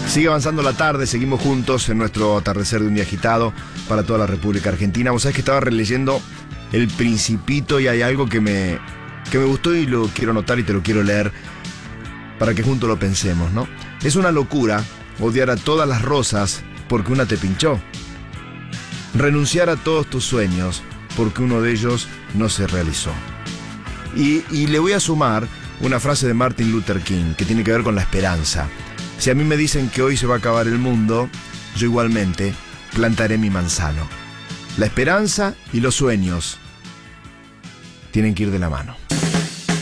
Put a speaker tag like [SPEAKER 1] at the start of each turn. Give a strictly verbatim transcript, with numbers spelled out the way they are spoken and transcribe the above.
[SPEAKER 1] Sigue avanzando la tarde, seguimos juntos en nuestro atardecer de un día agitado para toda la República Argentina. Vos sabés que estaba releyendo El Principito y hay algo que me, que me gustó y lo quiero anotar y te lo quiero leer para que juntos lo pensemos, ¿no? Es una locura odiar a todas las rosas porque una te pinchó. Renunciar a todos tus sueños porque uno de ellos no se realizó. Y, y le voy a sumar una frase de Martin Luther King que tiene que ver con la esperanza. Si a mí me dicen que hoy se va a acabar el mundo, yo igualmente plantaré mi manzano. La esperanza y los sueños tienen que ir de la mano.